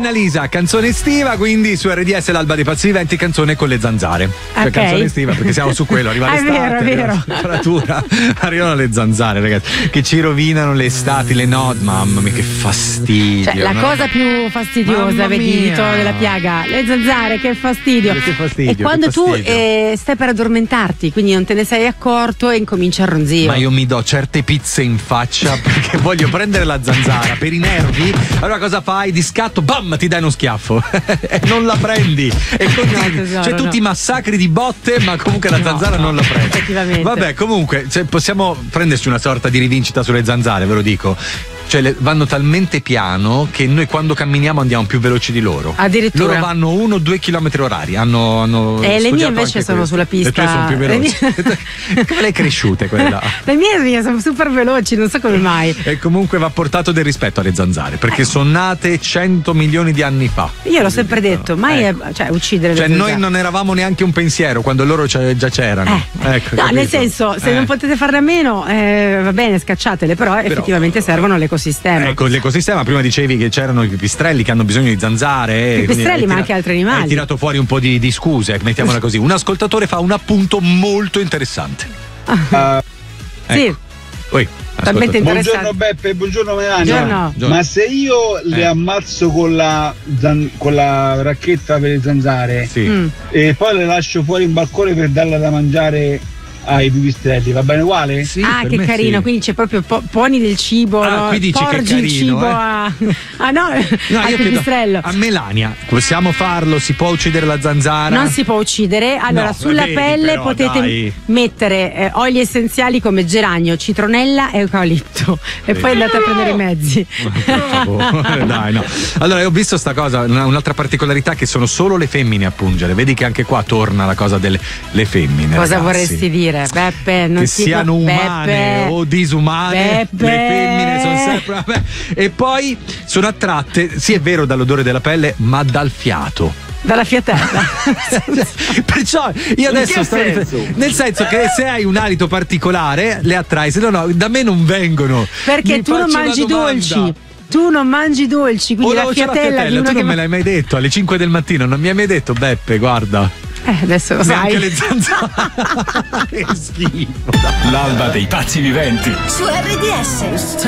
Annalisa, canzone estiva, quindi su RDS l'Alba dei Pazzi Viventi, canzone con le zanzare. Cioè, canzone estiva, perché siamo su quello, arriva l'estate, è vero. la temperatura, arrivano le zanzare, ragazzi, che ci rovinano le estati, le notti. Mamma mia, che fastidio. Cioè, la cosa più fastidiosa, vedi, il tono della piaga, le zanzare, che fastidio. Che fastidio. E quando tu stai per addormentarti, quindi non te ne sei accorto e incominci a ronzire. Ma io mi do certe pizze in faccia perché voglio prendere la zanzara per i nervi. Allora cosa fai? Di scatto, bam, ti dai uno schiaffo e non la prendi. E continui. Cioè tutti i massacri di botte, ma comunque la zanzara non la prendi. Effettivamente. Vabbè, comunque possiamo prenderci una sorta di rivincita sulle zanzare, ve lo dico. Cioè vanno talmente piano che noi quando camminiamo andiamo più veloci di loro. Addirittura. Loro vanno 1-2 km orari. Hanno le mie invece sono sulla pista. Le tue sono più veloci. Come le hai cresciute quelle là? Le mie sono super veloci, non so come mai. E comunque va portato del rispetto alle zanzare, perché sono nate 100 milioni di anni fa. Io l'ho sempre detto, mai uccidere le zanzare. Noi non eravamo neanche un pensiero quando loro già c'erano. Ecco, no, nel senso, se non potete farne a meno, va bene, scacciatele, però effettivamente servono all'ecosistema. Ecco, l'ecosistema, prima dicevi che c'erano i pipistrelli che hanno bisogno di zanzare. I pipistrelli, ma anche altri animali. Hai tirato fuori un po' di scuse, mettiamola così. Un ascoltatore fa un appunto molto interessante. Sì. Poi, buongiorno Beppe, buongiorno Melania. Ma se io le ammazzo con la racchetta per le zanzare e poi le lascio fuori in balcone per darle da mangiare ai pipistrelli, va bene uguale? Sì, che carino, quindi c'è proprio poni del cibo, qui dici porgi che è carino, il cibo al pipistrello. A Melania, possiamo farlo? Si può uccidere la zanzara? Non si può uccidere. Allora, sulla pelle però, potete mettere oli essenziali come geranio, citronella e eucalipto e poi andate a prendere i mezzi. Dai, no. Allora, io ho visto sta cosa, un'altra particolarità, che sono solo le femmine a pungere. Vedi che anche qua torna la cosa delle femmine. Cosa ragazzi vorresti dire? Beppe, non che siano umane o disumane, le femmine sono sempre. E poi sono attratte, sì è vero, dall'odore della pelle, ma dal fiato. Dalla fiatella. Perciò io adesso nel senso che se hai un alito particolare le attrai, se no da me non vengono. Perché tu non mangi dolci. Tu non mangi dolci, quindi la fiatella di uno tu che non me l'hai mai detto alle 5 del mattino, non mi hai mai detto Beppe, guarda. Adesso lo sai. Anche le zanzare. Che schifo. L'Alba dei Pazzi Viventi su RDS.